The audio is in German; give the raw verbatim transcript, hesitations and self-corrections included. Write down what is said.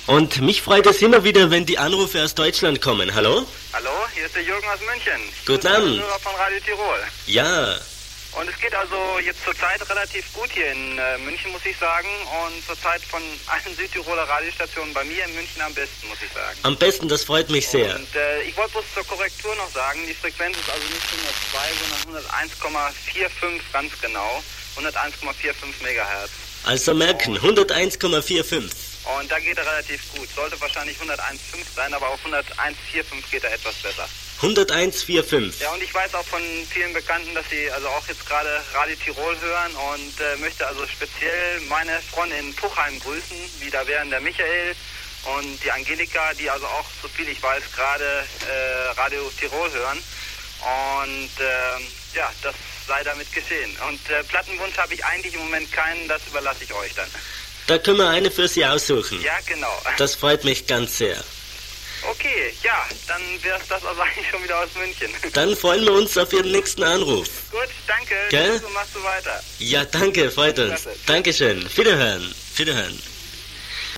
Und mich freut es immer wieder, wenn die Anrufe aus Deutschland kommen. Hallo? Hallo, hier ist der Jürgen aus München. Ich Guten bin der Abend. Hörer von Radio Tirol. Ja. Und es geht also jetzt zurzeit relativ gut hier in äh, München, muss ich sagen. Und zurzeit von allen Südtiroler Radiostationen bei mir in München am besten, muss ich sagen. Am besten, das freut mich sehr. Und äh, ich wollte bloß zur Korrektur noch sagen, die Frequenz ist also nicht hundertzwei, sondern hunderteins Komma fünfundvierzig ganz genau. hunderteins Komma fünfundvierzig Megahertz. Also merken, hunderteins Komma fünfundvierzig. Und da geht er relativ gut. Sollte wahrscheinlich hunderteins Komma fünf sein, aber auf hunderteins Komma fünfundvierzig geht er etwas besser. hunderteins Komma fünfundvierzig. Ja, und ich weiß auch von vielen Bekannten, dass sie also auch jetzt gerade Radio Tirol hören und äh, möchte also speziell meine Freunde in Puchheim grüßen, wie da wären der Michael und die Angelika, die also auch, so viel ich weiß, gerade äh, Radio Tirol hören. Und äh, ja, das sei damit geschehen. Und äh, Plattenwunsch habe ich eigentlich im Moment keinen, das überlasse ich euch dann. Da können wir eine für Sie aussuchen. Ja, genau. Das freut mich ganz sehr. Okay, ja, dann wäre es das also eigentlich schon wieder aus München. Dann freuen wir uns auf Ihren nächsten Anruf. Gut, danke. Gell? So machst du weiter. Ja, danke, freut uns. Klasse. Dankeschön. Wiederhören. Wiederhören.